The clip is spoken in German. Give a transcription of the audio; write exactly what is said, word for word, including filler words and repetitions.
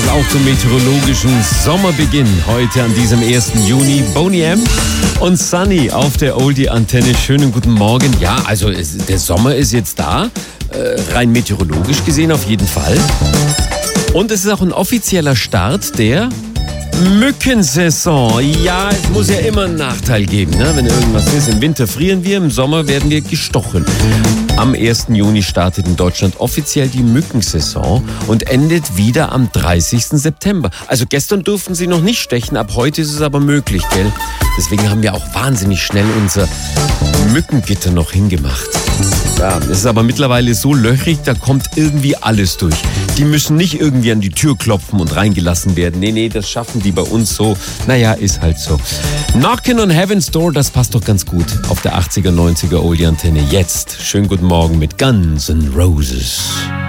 es auch zum meteorologischen Sommerbeginn. Heute an diesem ersten Juni. Boney M. und Sunny auf der Oldie-Antenne. Schönen guten Morgen. Ja, also es, der Sommer ist jetzt da. Äh, rein meteorologisch gesehen auf jeden Fall. Und es ist auch ein offizieller Start der Mückensaison. Ja, es muss ja immer einen Nachteil geben, ne? Wenn irgendwas ist. Im Winter frieren wir, im Sommer werden wir gestochen. Am ersten Juni startet in Deutschland offiziell die Mückensaison und endet wieder am dreißigsten September. Also gestern durften sie noch nicht stechen, ab heute ist es aber möglich, gell? Deswegen haben wir auch wahnsinnig schnell unser Mückengitter noch hingemacht. Ja, es ist aber mittlerweile so löchrig, da kommt irgendwie alles durch. Die müssen nicht irgendwie an die Tür klopfen und reingelassen werden. Nee, nee, das schaffen die bei uns so. Naja, ist halt so. Knockin' on Heaven's Door, das passt doch ganz gut auf der achtziger, neunziger Oldie-Antenne. Jetzt, schönen guten Morgen mit Guns N' Roses.